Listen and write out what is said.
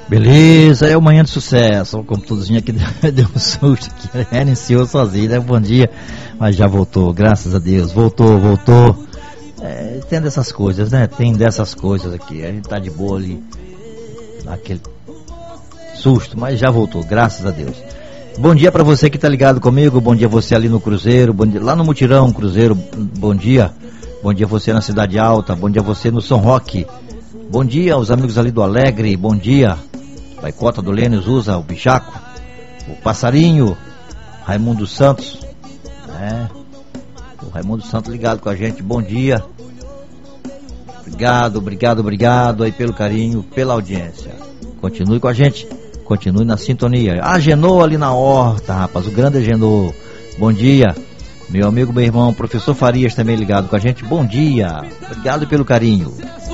Beleza, é o Manhã de Sucesso. O computadorzinho aqui deu um susto aqui, reiniciou sozinho, né? Bom dia, mas já voltou, graças a Deus, voltou. Tem dessas coisas, né? Tem dessas coisas aqui, a gente tá de boa ali, aquele susto, mas já voltou, graças a Deus. Bom dia pra você que tá ligado comigo, bom dia você ali no Cruzeiro, bom dia lá no Mutirão, Cruzeiro, bom dia você na Cidade Alta, bom dia você no São Roque, bom dia aos amigos ali do Alegre, bom dia Baicota do Lênis, Usa, o Bichaco, o Passarinho, Raimundo Santos, o Raimundo Santos ligado com a gente, bom dia, obrigado aí pelo carinho, pela audiência, continue com a gente, continue na sintonia. Agenô ali na horta, rapaz, o grande Agenô, bom dia, meu amigo, meu irmão, professor Farias também ligado com a gente, bom dia, obrigado pelo carinho.